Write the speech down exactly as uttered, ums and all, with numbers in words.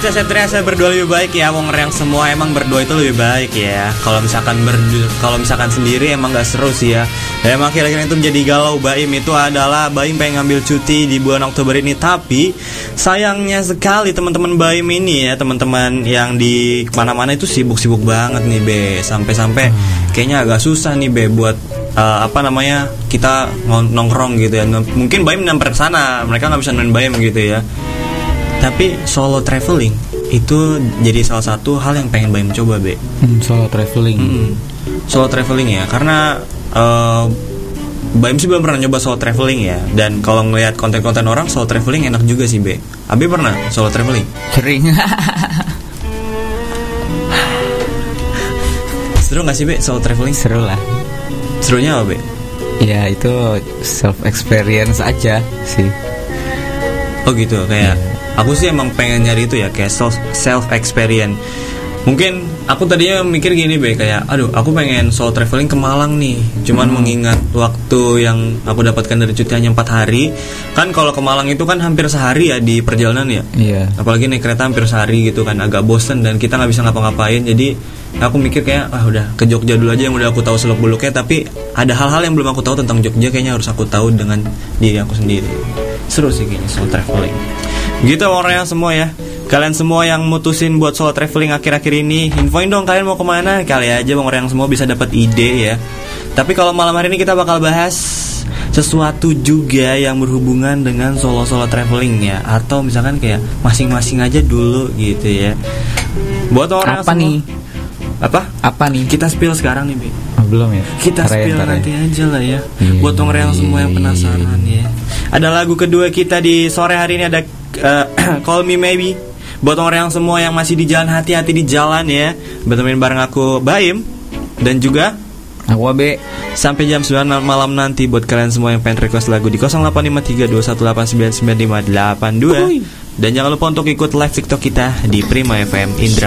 Baca Satria saya berdua lebih baik ya. Wong yang semua emang berdua itu lebih baik ya. Kalau misalkan berdua, kalau misalkan sendiri emang gak seru sih ya. Dan emang kira-kira itu menjadi galau. Baim itu adalah Baim pengen ngambil cuti di bulan Oktober ini. Tapi sayangnya sekali teman-teman Baim ini ya, teman-teman yang di mana-mana itu sibuk-sibuk banget nih Be. Sampai-sampai kayaknya agak susah nih Be buat uh, apa namanya kita nongkrong gitu ya. Mungkin Baim nyamper ke sana, mereka nggak bisa nemenin Baim gitu ya. Tapi solo traveling itu jadi salah satu hal yang pengen Baim coba Be. hmm, Solo traveling. hmm, Solo traveling ya, karena uh, Baim sih belum pernah nyoba solo traveling ya. Dan kalau ngelihat konten-konten orang solo traveling enak juga sih Be. Abi pernah solo traveling? Sering. Seru gak sih Be solo traveling? Seru lah. Serunya apa Be? Ya itu self experience aja sih. Oh gitu, kayak yeah. Aku sih emang pengen nyari itu ya, kayak self, self experience. Mungkin aku tadinya mikir gini Be, kayak aduh aku pengen solo traveling ke Malang nih. Cuman hmm. mengingat waktu yang aku dapatkan dari cuti hanya empat hari. Kan kalau ke Malang itu kan hampir sehari ya di perjalanan ya. Iya. Apalagi naik kereta hampir sehari gitu kan, agak bosen dan kita gak bisa ngapa-ngapain. Jadi aku mikir kayak ah udah ke Jogja dulu aja yang udah aku tahu seluk-beluknya. Tapi ada hal-hal yang belum aku tahu tentang Jogja, kayaknya harus aku tahu dengan diri aku sendiri. Seru sih kayaknya solo traveling. Gitu orang yang semua ya. Kalian semua yang mutusin buat solo traveling akhir-akhir ini, infoin dong kalian mau kemana. Kali aja bang orang yang semua bisa dapat ide ya. Tapi kalau malam hari ini kita bakal bahas sesuatu juga yang berhubungan dengan solo-solo traveling ya. Atau misalkan kayak masing-masing aja dulu gitu ya. Buat orang apa yang nih? semua, Apa? Apa nih? Kita spill sekarang nih Bi. Oh, belum ya? Kita Tare, spill tare. nanti aja lah ya. Yeah, buat orang yang semua yang penasaran ya. Ada lagu kedua kita di sore hari ini, ada uh, Call Me Maybe. Buat orang yang semua yang masih di jalan, hati-hati di jalan ya. Berteman bareng aku Baim dan juga aku Abe. Sampai jam sembilan malam nanti buat kalian semua yang pengen request lagu di nol delapan lima tiga dua satu delapan sembilan sembilan lima delapan dua. Dan jangan lupa untuk ikut live TikTok kita di Prima F M Indra